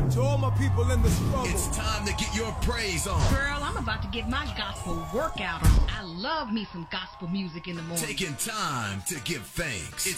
To all my people in the struggle. It's time to get your praise on. Girl, I'm about to get my gospel workout on. I love me some gospel music in the morning. Taking time to give thanks. It's